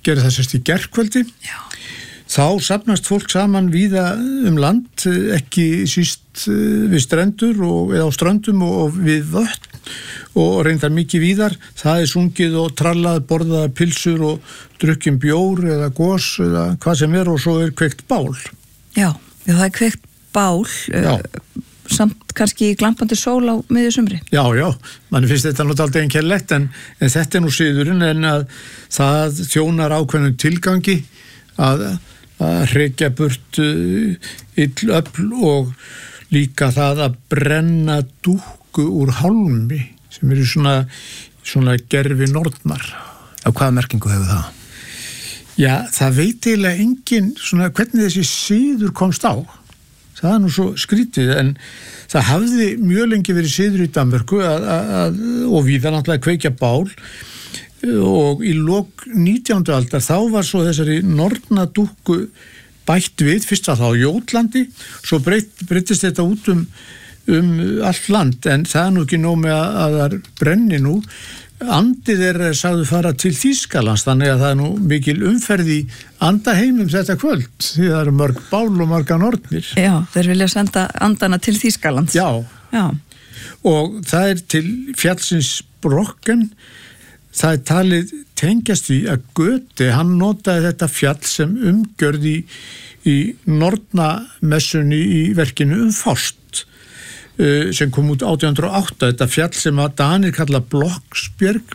gerði það sérst í gærkvöldi. Já. Þá safnast fólk saman víða land, ekki síst við strendur eða á ströndum og við vötn og reyndar mikið víðar. Það sungið og trallað, borðað pilsur og drukkinn bjór eða gos eða hvað sem og svo kveikt bál. Já, það kveikt bál, samt kannski glampandi sól á miðju sumri. Já, manni finnst þetta náttúrulega einkennilegt en þetta nú siðurinn en að það þjónar ákveðnum tilgangi að hrekja burt ill öfl og líka það að brenna dúkku úr hálmi sem eru svona gerfi nornar. Á hvaða merkingu hefur það? Já, það veit eiginlega enginn hvernig þessi siður komst á. Það nú svo skrítið en það hafði mjög lengi verið siður í Danmörku og víða náttúrulega kveikja bál og í lok 19. aldar þá var svo þessari nornadúkku bætt við, fyrst var það á Jótlandi, svo breyttist þetta út allt land en það nú ekki nóg með að það brenni nú. Andið sagðu fara til Þýskalands þannig að það nú mikil umferð í andaheimum þetta kvöld því það mörg bál og marga nornir. Já, þeir vilja senda andana til Þýskalands. Já. Og það til fjallsins Brocken. Það talið tengjast því að Goethe, hann notaði þetta fjall sem umgjörð í nornamessunni í verkinu Faust sem kom út 1808. Þetta fjall sem að Danir kalla Blocksberg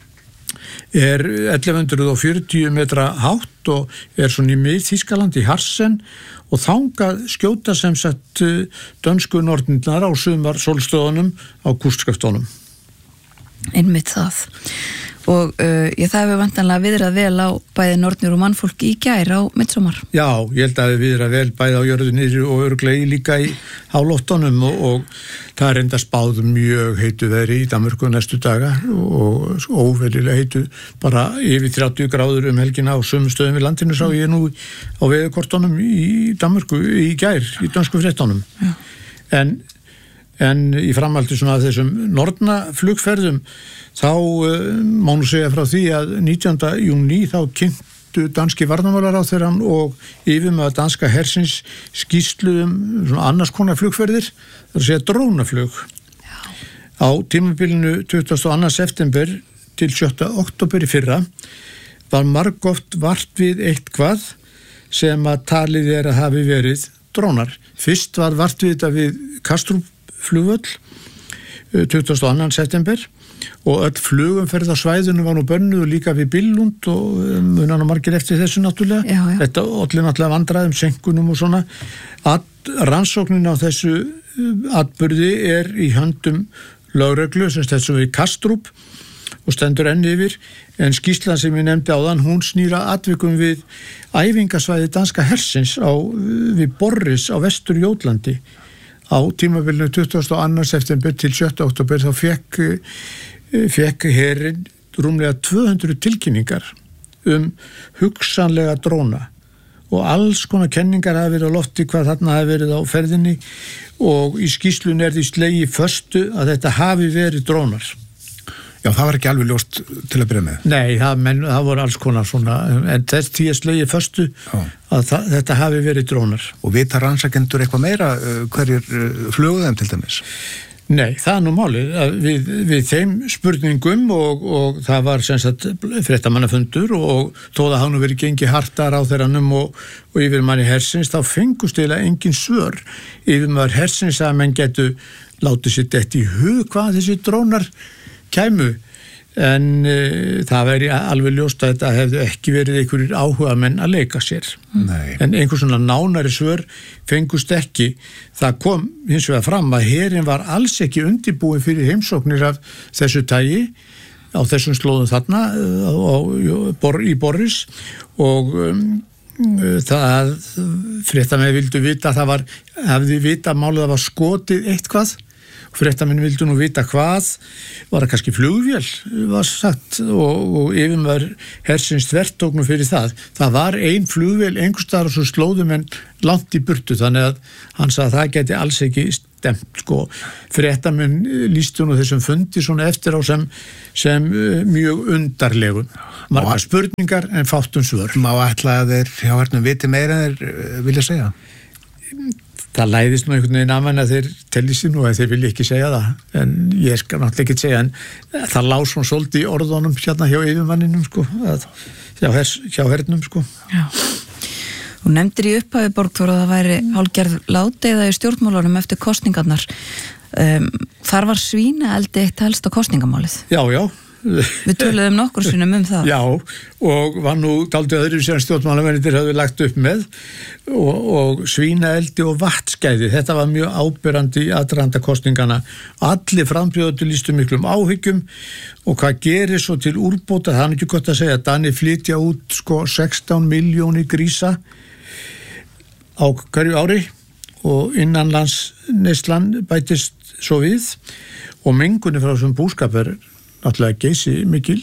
1140 metra hátt og svona í Mið-Þýskaland í Harsen og þangað skjóta sem sagt dönsku nornirnar á sumar sólstöðunum á kústskaftunum. Einmitt það. Og það hefur vantanlega viðrað vel á bæði nornir og mannfólki í gær á midsommar. Já, ég held að það viðrað vel bæði á jörðinni og örugglega líka í hálóttunum og það enda spáð mjög heitu veðri í Danmörku næstu daga og óveðlilega heitu bara yfir 30 gráður helgina á sömu stöðum við landinu sá ég nú á veðurkortunum í Danmörku í gær í dönsku fréttunum. En í framhaldi svona af þessum nornaflugferðum þá má nú segja frá því að 19. júní þá kynntu danski varnarmálaráðherrann og yfirmaður danska hersins skýrslu svona annars konar flugferðir, það að segja drónaflug. Já. Á tímabilinu 22. september til 7. október í fyrra var margoft vart við eitthvað sem að talið að hafi verið drónar. Fyrst var vart við þetta við Kastrup flugvöll 22. september og öll flugumferð á svæðinu var nú bönnuð og líka við Billund og munar nú margir eftir þessu náttúrulega. Já. Þetta olli náttúrulega vandræðum, senkunum og svona. Rannsóknin á þessu atburði í höndum lögreglu sem þessu við Kastrup og stendur enn yfir en skýrslan sem ég nefndi áðan hún snýra atvikum við æfingasvæði danska hersins við Borris á vestur Jótlandi. Á tímabilinu 22. september til 7. október þá fekk herinn rúmlega 200 tilkynningar hugsanlega dróna og alls konar kenningar hafa verið á lofti hvað þarna hafi verið á ferðinni og í skýrslunni því slegið föstu að þetta hafi verið drónar. Já, það var ekki alveg ljóst til að byrja með. Nei, það voru alls konar svona, en því að slegið föstu að þetta hafi verið drónar. Og vita rannsakendur eitthvað meira hverjir flugu þeim til dæmis? Nei, það nú málið. Við þeim spurningum og það var sem sagt fréttamannafundur og þó það hafa nú verið gengið hartar á þeirranum og yfirmanni hersins, þá fengust eiginlega engin svör. Yfirmaður hersins að menn getu látið sér dett í hug hvað þessi drónar kæmu en það væri alveg ljóst að þetta hefði ekki verið einhverjir áhuga menn að leika sér. Nei. En einhver svona nánari svör fengust ekki. Það kom hins vegar fram að herinn var alls ekki undirbúin fyrir heimsóknir af þessu tagi á þessum slóðum þarna í Borris og það fréttamenn vildu vita að hefði vita málið að það var skotið eitthvað. Fréttamenn vildu nú vita hvað, var það kannski flugvél, var sagt, og yfirmaður hersins þvertóknum fyrir það. Það var ein flugvél einhvers staðar og svo slóðum en langt í burtu, þannig að hann sagði að það geti alls ekki stemt sko. Fréttamenn lýstu nú þessum fundi svona eftir á sem mjög undarlegum. Margar spurningar en fátt svör. Má ætla að þeir hjá hernum viti meira en þeir vilja segja? Það læðist nú einhvern veginn af mann að þeir telli sér nú að þeir vilja ekki segja það, en ég skal náttúrulega ekki segja, en það lá svona svolítið í orðunum hérna hjá yfirmanninum sko, hjá hernum sko. Já. Þú nefndir í upphafi Borgþór að það væri hálfgerð ládeyða í stjórnmálunum eftir kosningarnar. Þar var svínaeldi eitt helsta kosningamálið. Já. Við töluðum nokkur sinnum það. Já, og var nú dálítið öðru sem stjórnmálamennir höfðu lagt upp með og svínaeldi og vatnsgæði. Þetta var mjög áberandi í aðdraganda kosningana. Allir frambjóðendur lýstu miklum áhyggjum og hvað gerir svo til úrbóta, það er ekki gott að segja, Danir flytja út sko 16 milljónir grísa á hverju ári og innanlandsneyslan bætist svo við og mengunni frá þessum búskap náttúrulega geysi mikil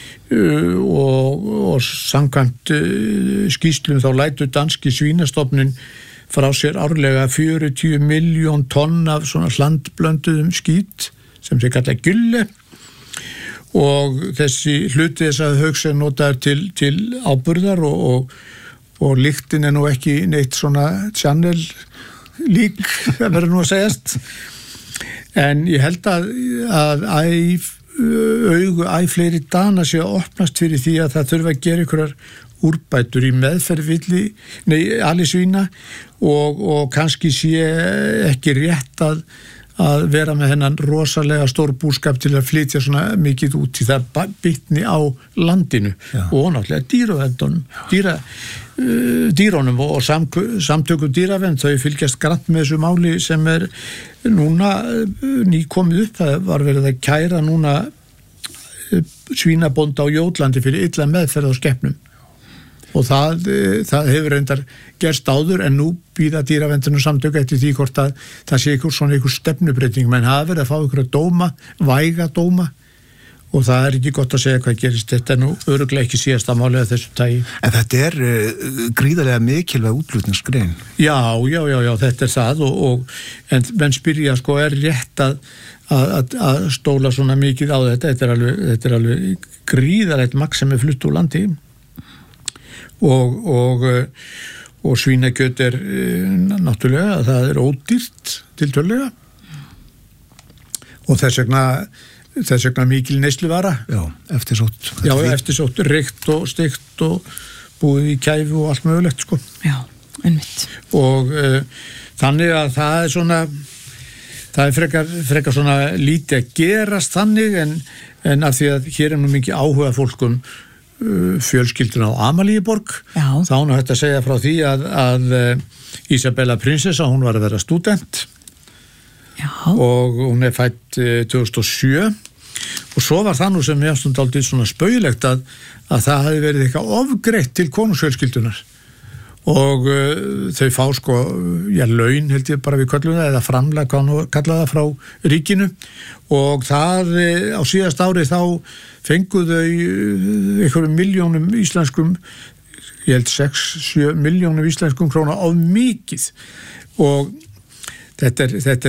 og samkvæmt skýrslum þá lætur danski svínastofnun frá sér árlega 40 miljón tonn af svona hlandblönduðum skít sem þeir kalla gylle og þessi hluti þess að hugsa notaður til áburðar og lyktin nú ekki neitt svona Chanel lík það verður nú að segjast en ég held að æ fleiri Dana sé að opnast fyrir því að það þurfa að gera einhverjar úrbætur í meðferð alisvína og kannski sé ekki rétt að vera með hennan rosalega stór búskap til að flytja svona mikið út í það bitni á landinu og náttúrulega dýrónum og samtökum dýravernd þau fylgjast grannt með þessu máli sem núna nýkomið upp, það var verið að kæra núna svínabónda á Jótlandi fyrir illa meðferð á skepnum og það hefur reyndar gerst áður en nú býða dýraverndinu samtök eftir því hvort að það sé einhver stefnubreiting menn hafa verið að fá einhverja dóma, væga dóma og það ekki gott að segja hvað gerist þetta nú örugglega ekki síðasta málið að þessu tagi. En þetta gríðarlega mikilvæg útflutningsgrein. Já, þetta það en menn spyrja sko rétt að stóla svona mikið á þetta er alveg gríðarlegt magn sem flutt úr landi og svínakjöt náttúrulega það ódýrt tiltölulega og þess vegna mikil neysluvara. Já, eftirsótt. Já, eftirsótt, reykt og steikt og búið í kæfu og allt mögulegt, sko. Já, einmitt. Og þannig að það frekar svona lítið að gerast þannig en af því að hér nú mikið áhuga fólkum fjölskyldun á Amalíuborg. Já. Þá nú hægt að segja frá því að Isabella prinsessa, hún var að vera stúdent. Já. Og hún fædd 2007 og svo var það nú sem ég stund aldrei svona spaugilegt að það hafi verið eitthvað ofgreitt til konungsfjölskyldunar og þau fá sko laun held ég bara við köllum það eða framlag kalla það frá ríkinu og það á síðast ári þá fenguðu þau einhverjum miljónum íslenskum ég held 6-7 miljónum íslenskum króna of mikið og Þetta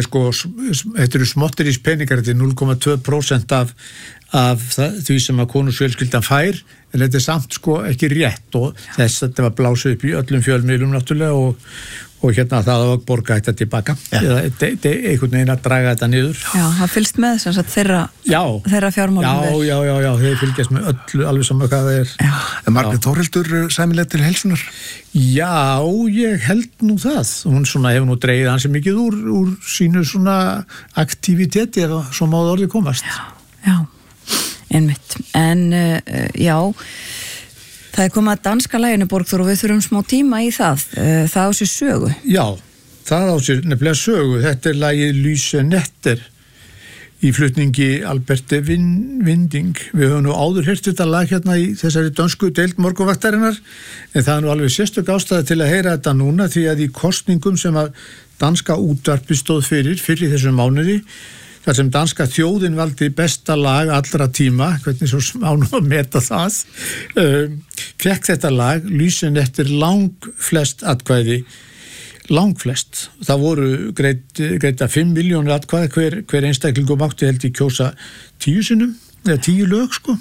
eru smotteris peningar, þetta 0,2% af því sem að konungsfjölskyldan fær, en þetta samt sko ekki rétt og þetta var blásið upp í öllum fjölmiðlum náttúrulega og hérna það að borga þetta tilbaka, eða einhvern veginn að draga þetta niður. Já, það fylgst með þess að þeirra fjármálum. Já, þeir fylgjast með öllu, alveg saman hvað það Já. En Margrét Þórhildur sæmileg til heilsunar? Já, ég held nú það. Hún hefur nú dregið ansi mikið úr sínu svona aktiviteti ef svo máðu orðið komast. Já, einmitt. En já, það komið að danska laginu Borgþór og við þurfum smá tíma í það. Það á sér sögu. Já, það á sér nefnilega sögu. Þetta lagið Lyse Netter í flutningi Alberte Winding. Við höfum nú áður heyrt þetta lag hérna í þessari dönsku deild morgunvaktarinnar en það nú alveg sérstök ástæða til að heyra þetta núna því að í kosningum sem að danska útvarpi stóð fyrir þessum mánuði þar sem danska þjóðin valdi besta lag allra tíma, hvernig svo smánum að meta það, fekk þetta lag Lyse Netter lang flest atkvæði langflest. Það voru greita 5 milljónir atkvæði, hver einstaklingum átti held í kjósa 10 sinnum, eða 10 lög sko.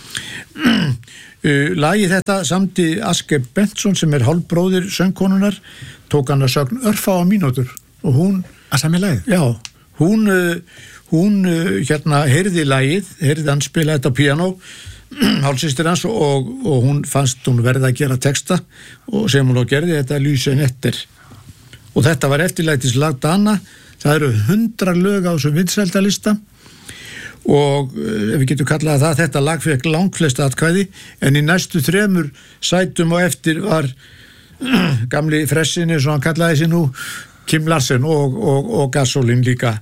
Lagið þetta samdi Aske Bentsson sem hálfbróðir söngkonunar, tók hann að sögn örfáa mínútur og hún að semja lagið? Já, hún heyrði lagið, heyrði hann spila þetta á píanó, hálfsystir hans og hún fannst hún verða að gera texta og sem hún gerði þetta Lysen etter og þetta var eftirlætislag Dana. Það eru 100 lög á þessum vinsældalista og ef við getum kallað það, þetta lag fekk langflest atkvæði en í næstu 3 sætum og eftir var gamli fressinni, svo hann kallaði sig nú, Kim Larsen og Gasolin líka.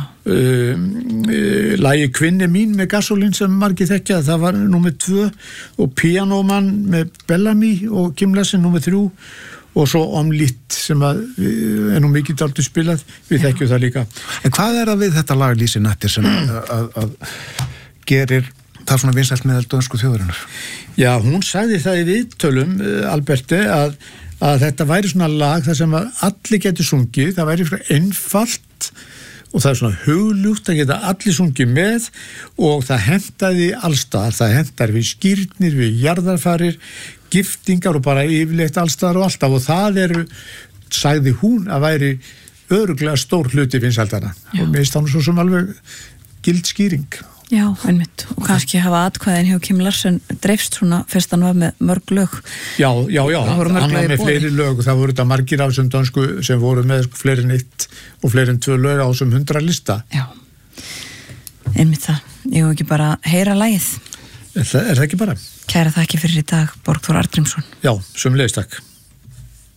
Lagi Kvinni mín með Gasolin sem margir þekkja, það var númer 2 og Pianoman með Bellamy og Kim Larsen númer 3 og svo Omlitt sem nú mikið dálítið spilað, við þekkjum það líka. En hvað það við þetta lag Lysen etter sem að gerir það svona vinsælt meðal dönsku þjóðarinnar? Já, hún sagði það í viðtölum, Alberti, að þetta væri svona lag þar sem að allir getur sungið, það væri fyrir einfalt og það er svona hugljúft að geta allir sungið með og það hentaði allstaðar, það hentar við skírnir, við jarðarfarir, giftingar og bara yfirleitt allstaðar og alltaf og það sagði hún að væri örugglega stór hluti vinsældana og meist hann svo sem alveg gild skýring. Já, einmitt. Og kannski hafa atkvæðin hjá Kim Larsen dreifst svona fyrst hann var með mörg lög. Já, hann var með fleiri lög og það voru þetta margir á þessum dönsku sem voru með fleiri en 1 og fleiri en 2 lög á þessum 100 lista. Já, einmitt það. Ég hef ekki bara heyra lagið. Er það ekki bara? Kæra þakki fyrir í dag, Borgþór Arngrímsson. Já, sömuleiðis takk.